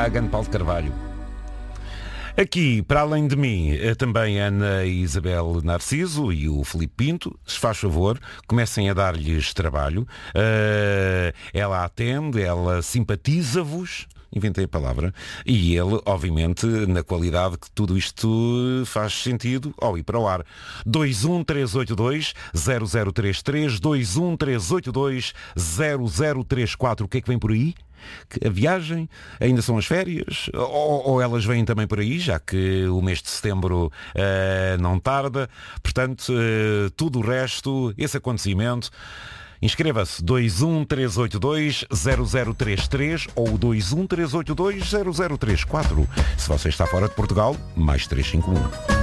grande Paulo de Carvalho. Aqui, para além de mim, também a Ana Isabel Narciso e o Filipe Pinto. Se faz favor, comecem a dar-lhes trabalho. Ela atende, ela simpatiza-vos. Inventei a palavra. E ele, obviamente, na qualidade que tudo isto faz sentido ao ir para o ar. 21382-0033, 21382-0034. O que é que vem por aí? A viagem? Ainda são as férias? Ou elas vêm também por aí, já que o mês de setembro não tarda. Portanto, tudo o resto, esse acontecimento... Inscreva-se 21382-0033 ou 21382-0034. Se você está fora de Portugal, mais 351.